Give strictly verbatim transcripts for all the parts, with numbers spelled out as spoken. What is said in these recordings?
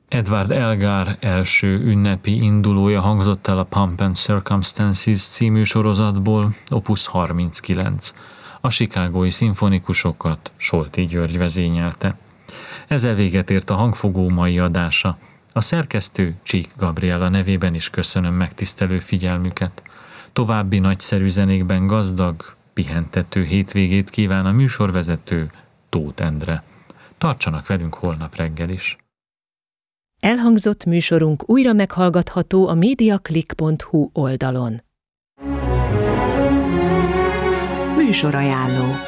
Edward Elgar első ünnepi indulója hangzott el a Pomp and Circumstances című sorozatból, opus harminckilenc. A chicagói szimfonikusokat Solti György vezényelte. Ezzel véget ért a Hangfogó mai adása. A szerkesztő Csík Gabriella nevében is köszönöm megtisztelő figyelmüket. További nagyszerű zenékben gazdag, pihentető hétvégét kíván a műsorvezető Tóth Endre. Tartsanak velünk holnap reggel is. Elhangzott műsorunk újra meghallgatható a mediaclick pont hu oldalon. Műsorajánló.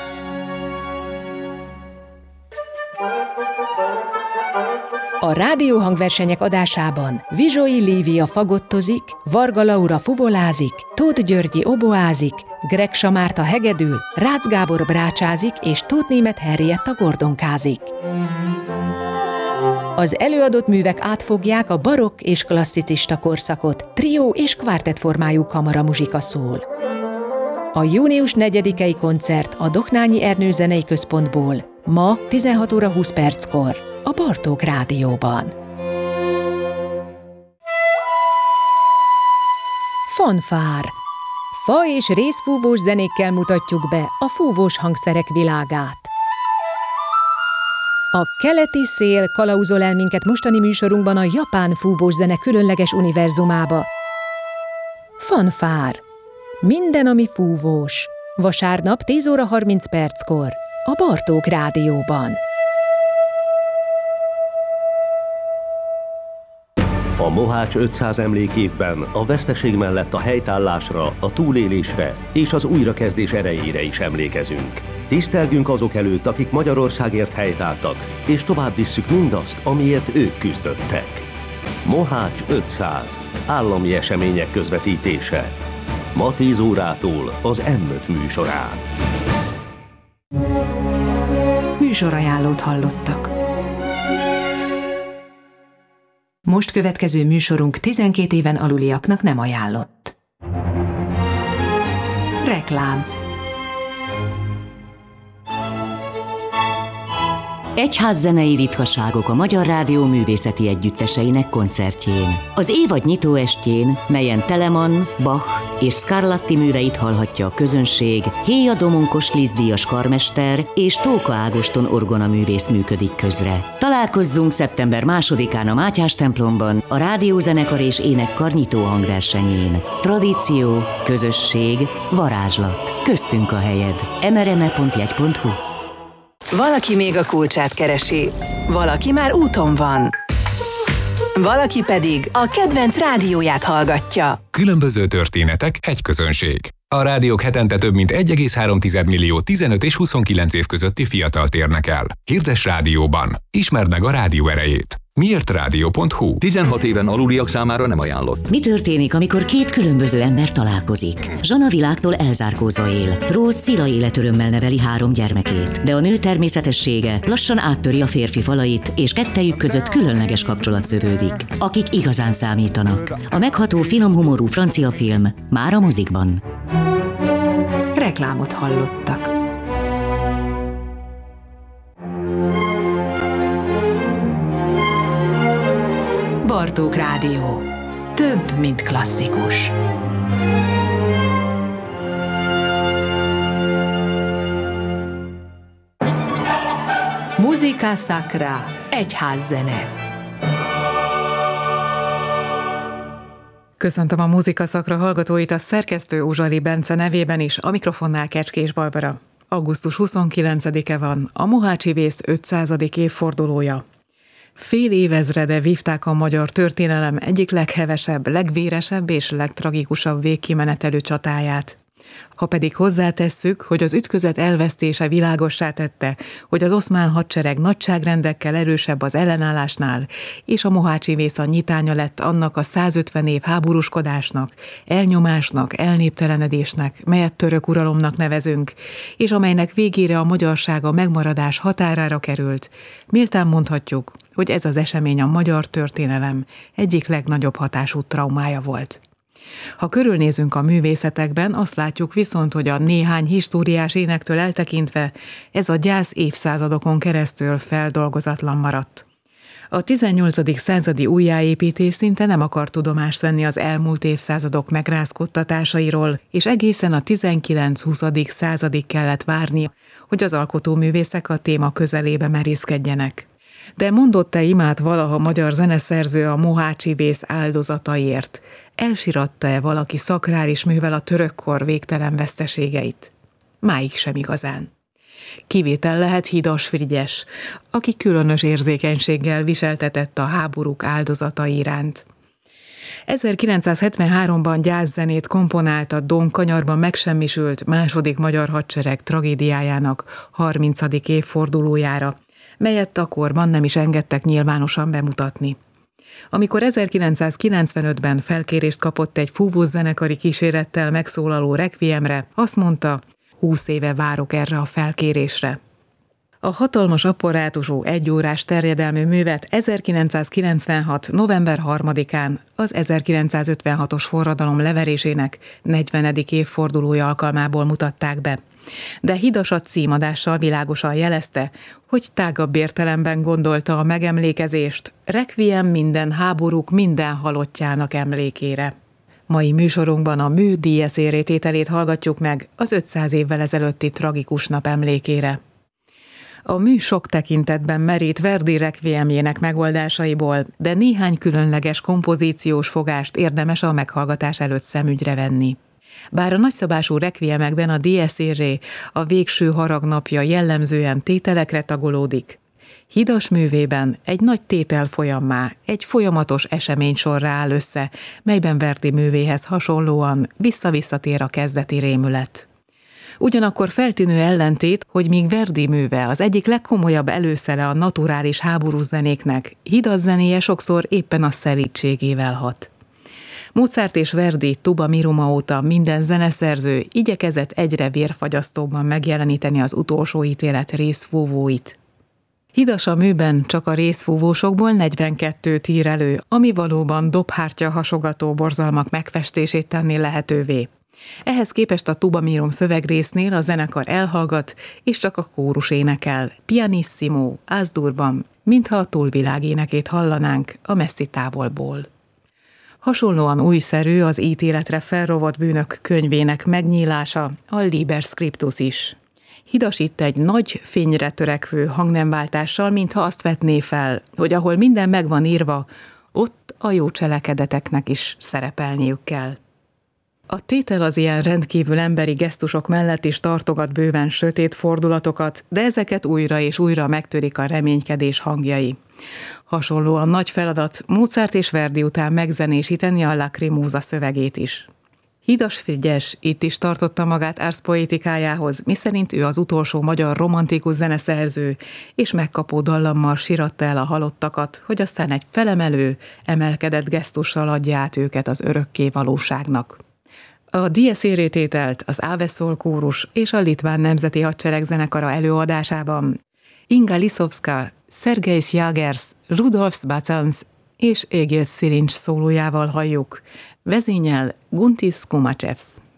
A rádióhangversenyek adásában Vizsói Lívia fagottozik, Varga Laura fuvolázik, Tóth Györgyi oboázik, Gregsa Márta hegedül, Rácz Gábor brácsázik és Tóth Németh Henrietta gordonkázik. Az előadott művek átfogják a barokk és klasszicista korszakot, trió és kvártett formájú kamaramuzsika szól. A június negyedikei koncert a Doknányi Ernő Zenei Központból ma tizenhat óra húsz perckor a Bartók Rádióban. Fanfár. Fa és részfúvós zenékkel mutatjuk be a fúvós hangszerek világát. A keleti szél kalauzol el minket mostani műsorunkban a japán fúvós zene különleges univerzumába. Fanfár. Minden, ami fúvós. Vasárnap tíz óra harminc perckor a Bartók Rádióban. A Mohács ötszáz emlékévben a veszteség mellett a helytállásra, a túlélésre és az újrakezdés erejére is emlékezünk. Tisztelgünk azok előtt, akik Magyarországért helytálltak, és tovább visszük mindazt, amiért ők küzdöttek. Mohács ötszáz. Állami események közvetítése. Ma tíz órától az em öt műsorán. Műsorajánlót hallottak. Most következő műsorunk tizenkét éven aluliaknak nem ajánlott. Reklám. Egyházzenei ritkaságok a Magyar Rádió művészeti együtteseinek koncertjén. Az évad nyitóestjén, melyen Telemann, Bach és Scarlatti műveit hallhatja a közönség, Héja Domonkos Liszt-díjas karmester és Tóka Ágoston orgonaművész működik közre. Találkozzunk szeptember másodikán a Mátyás templomban a Rádiózenekar és Énekkar nyitó hangversenyén. Tradíció, közösség, varázslat. Köztünk a helyed. em er em e pont jegy pont hu. Valaki még a kulcsát keresi, valaki már úton van, valaki pedig a kedvenc rádióját hallgatja. Különböző történetek, egy közönség. A rádiók hetente több mint egy egész három millió tizenöt és huszonkilenc év közötti fiatalt érnek el. Hirdess rádióban. Ismerd meg a rádió erejét. miért rádió pont hu. tizenhat éven aluliak számára nem ajánlott. Mi történik, amikor két különböző ember találkozik? Zsana világtól elzárkózva él. Rose szila életörömmel neveli három gyermekét, de a nő természetessége lassan áttöri a férfi falait, és kettejük között különleges kapcsolat szövődik. Akik igazán számítanak. A megható finom humorú francia film már a mozikban. Reklámot hallottak. Bartók Rádió. Több, mint klasszikus. Musica Sacra. Egyházzene. Köszöntöm a Musica Sacra hallgatóit, a szerkesztő Uzsali Bence nevében is, a mikrofonnál Kecskés Barbara. augusztus huszonkilencedike van, a mohácsi vész ötszázadik évfordulója. Fél évezrede vívták a magyar történelem egyik leghevesebb, legvéresebb és legtragikusabb végkimenetelő csatáját. Ha pedig hozzátesszük, hogy az ütközet elvesztése világossá tette, hogy az oszmán hadsereg nagyságrendekkel erősebb az ellenállásnál, és a mohácsi vész a nyitánya lett annak a százötven év háborúskodásnak, elnyomásnak, elnéptelenedésnek, melyet török uralomnak nevezünk, és amelynek végére a magyarság a megmaradás határára került, méltán mondhatjuk, hogy ez az esemény a magyar történelem egyik legnagyobb hatású traumája volt. Ha körülnézünk a művészetekben, azt látjuk viszont, hogy a néhány históriás énektől eltekintve ez a gyász évszázadokon keresztül feldolgozatlan maradt. A tizennyolcadik századi újjáépítés szinte nem akar tudomást venni az elmúlt évszázadok megrázkódtatásairól, és egészen a tizenkilenc-huszadik századig kellett várni, hogy az alkotóművészek a téma közelébe merészkedjenek. De mondott-e imát valaha magyar zeneszerző a mohácsi vész áldozataiért? Elsiratta-e valaki szakrális művel a törökkor végtelen veszteségeit? Máig sem igazán. Kivétel lehet Hidas Frigyes, aki különös érzékenységgel viseltetett a háborúk áldozatai iránt. ezerkilencszázhetvenháromban gyászzenét komponált a Donkanyarban megsemmisült második magyar hadsereg tragédiájának harmincadik évfordulójára, melyet akkorban nem is engedtek nyilvánosan bemutatni. Amikor ezerkilencszázkilencvenötben felkérést kapott egy fúvós zenekari kísérettel megszólaló rekviemre, azt mondta, húsz éve várok erre a felkérésre. A hatalmas apparátusú egyórás terjedelmű művet ezerkilencszázkilencvenhat. november harmadikán az ezerkilencszázötvenhatos forradalom leverésének negyvenedik évfordulója alkalmából mutatták be. De Hidas a címadással világosan jelezte, hogy tágabb értelemben gondolta a megemlékezést, rekviem minden háborúk minden halottjának emlékére. Mai műsorunkban a mű díes értételét hallgatjuk meg az ötszáz évvel ezelőtti tragikus nap emlékére. A mű sok tekintetben merít Verdi rekviemjének megoldásaiból, de néhány különleges kompozíciós fogást érdemes a meghallgatás előtt szemügyre venni. Bár a nagyszabású rekviemekben a dies irae, a végső harag napja jellemzően tételekre tagolódik, Hidas művében egy nagy tétel folyammá, egy folyamatos eseménysorra áll össze, melyben Verdi művéhez hasonlóan vissza-visszatér a kezdeti rémület. Ugyanakkor feltűnő ellentét, hogy míg Verdi műve az egyik legkomolyabb előszele a naturális háborús zenéknek, Hidas zenéje sokszor éppen a szelídségével hat. Mozart és Verdi Tuba Miruma óta minden zeneszerző igyekezett egyre vérfagyasztóbban megjeleníteni az utolsó ítélet részfúvóit. Hidas a műben csak a részfúvósokból negyvenkettőt ír elő, ami valóban dobhártya hasogató borzalmak megfestését tenné lehetővé. Ehhez képest a Tuba Mirum szövegrésznél a zenekar elhallgat, és csak a kórus énekel, pianissimo, ázdurban, mintha a túlvilág énekét hallanánk a messzi távolból. Hasonlóan újszerű az ítéletre felrovott bűnök könyvének megnyílása, a Liber Scriptus is. Hidas itt egy nagy, fényre törekvő hangnemváltással, mintha azt vetné fel, hogy ahol minden meg van írva, ott a jó cselekedeteknek is szerepelniük kell. A tétel az ilyen rendkívül emberi gesztusok mellett is tartogat bőven sötét fordulatokat, de ezeket újra és újra megtörik a reménykedés hangjai. Hasonlóan nagy feladat Mozart és Verdi után megzenésíteni a Lacrimosa szövegét is. Hidas Frigyes itt is tartotta magát Ars Poetikájához, miszerint ő az utolsó magyar romantikus zeneszerző, és megkapó dallammal síratta el a halottakat, hogy aztán egy felemelő, emelkedett gesztussal adja át őket az örökké valóságnak. A dies irae tételt az Ave Sol kórus és a Litván Nemzeti Hadsereg zenekara előadásában Inga Lisovska, Szergej Jagers, Rudolf Sbacans és Egil Szilincs szólójával halljuk. Vezényel Guntis Kumacevs.